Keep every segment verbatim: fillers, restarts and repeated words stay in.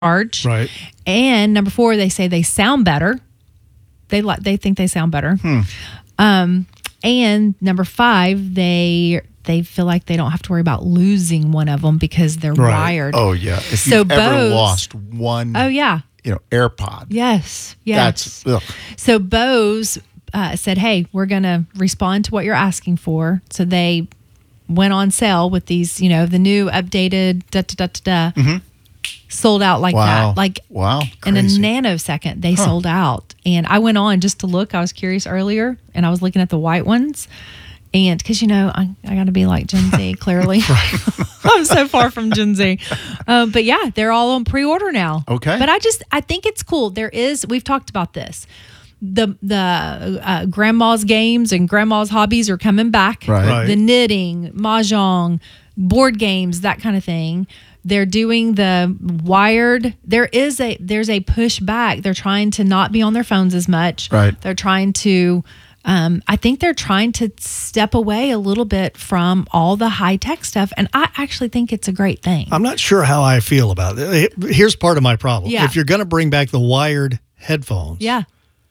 charge. Right. And number four, they say they sound better. They like they think they sound better. Hmm. Um, and number five, they they feel like they don't have to worry about losing one of them because they're Right. wired. Oh yeah. If So you've ever Bose- lost one, Oh, yeah. you know, AirPod, Yes. Yes. that's ugh. So Bose uh, said, hey, we're going to respond to what you're asking for. So they went on sale with these, you know, the new updated da da da da da. Sold out like Wow. that. Like Wow. in a Crazy. nanosecond, they sold out. And I went on just to look. I was curious earlier, and I was looking at the white ones. And because, you know, I, I got to be like Gen Z, clearly. I'm so far from Gen Z. Um, but yeah, they're all on pre-order now. Okay. But I just, I think it's cool. There is, we've talked about this. The the uh, grandma's games and grandma's hobbies are coming back. Right. Right. The knitting, mahjong, board games, that kind of thing. They're doing the wired. There is a there's a pushback. They're trying to not be on their phones as much. Right. They're trying to. Um, I think they're trying to step away a little bit from all the high tech stuff, and I actually think it's a great thing. I'm not sure how I feel about it. Here's part of my problem. Yeah. If you're going to bring back the wired headphones, yeah.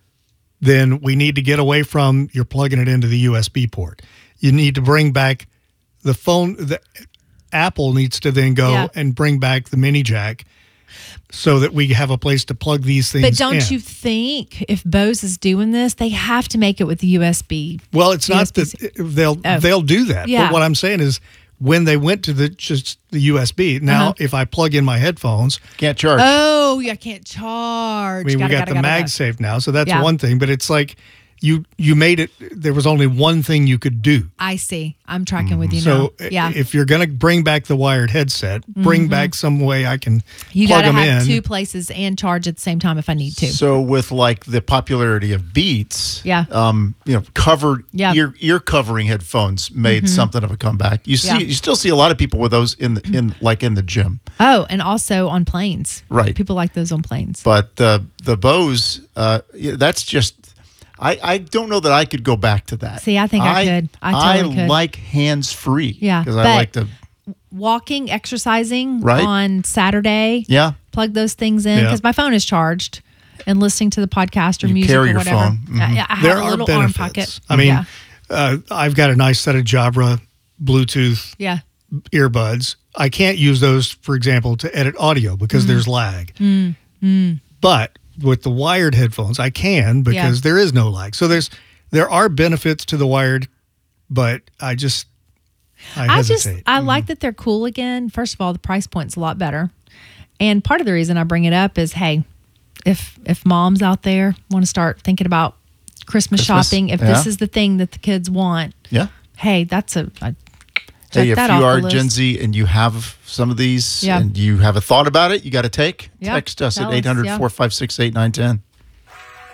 then we need to get away from you're plugging it into the U S B port. You need to bring back the phone. The Apple needs to then go Yeah. and bring back the mini jack so that we have a place to plug these things But don't in. you think if Bose is doing this, they have to make it with the U S B? Well, it's not U S B-C. that they'll Oh. they'll do that. Yeah. But what I'm saying is when they went to the just the U S B, now Uh-huh. if I plug in my headphones, Can't charge. Oh, I can't charge. I mean, Gotta, we got gotta, the gotta, MagSafe now, so that's Yeah. one thing. But it's like you you made it. There was only one thing you could do. I see. I'm tracking with you So now. Yeah. if you're going to bring back the wired headset, bring back some way I can You plug got to them have in. two places and charge at the same time if I need to. So with like the popularity of Beats, Yeah. um, you know, covered Yeah. ear ear covering headphones made something of a comeback. You see, Yeah. you still see a lot of people with those in the in like in the gym, Oh, and also on planes. Right. People like those on planes. but the the Bose, uh, yeah, that's just. I, I don't know that I could go back to that. See, I think I could. I totally could. like hands free. Yeah, because I but- like to. Walking, exercising Right. on Saturday. Yeah, Plug those things in Yeah. because my phone is charged and listening to the podcast or You music carry or your whatever. phone. Mhm. I, I have there a are little benefits. arm pocket. I mean, yeah. uh, I've got a nice set of Jabra Bluetooth Yeah. earbuds. I can't use those, for example, to edit audio because there's lag. But with the wired headphones, I can because Yeah. there is no lag. So there's there are benefits to the wired, but I just I, I just hesitate. I like that they're cool again. First of all, the price point's a lot better. And part of the reason I bring it up is, hey, if if moms out there want to start thinking about Christmas, Christmas, shopping, if yeah. this is the thing that the kids want, yeah. hey, that's a I, check Hey, if that you off are the list. Gen Z and you have some of these Yeah. and you have a thought about it, you got to take. Yeah, Text us tell at us, eight hundred, yeah. four five six, eight nine one zero.